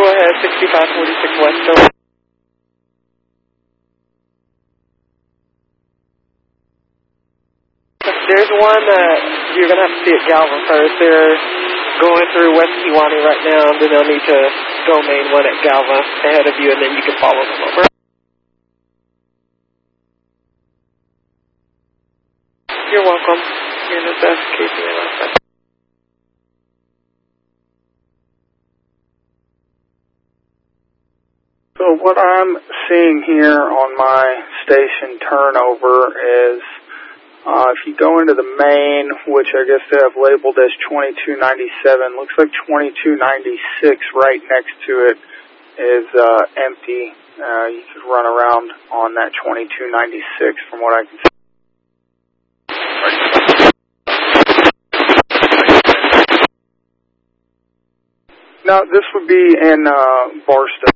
Go ahead, 6546 West. Over. There's one that you're going to have to see at Galva first. They're going through West Kewanee right now, and then they'll need to go main one at Galva ahead of you, and then you can follow them over. You're welcome. You're the best keeping it like that. So what I'm seeing here on my station turnover is if you go into the main, which I guess they have labeled as 2297, looks like 2296 right next to it is empty. You could run around on that 2296 from what I can see. Now, this would be in Barstow.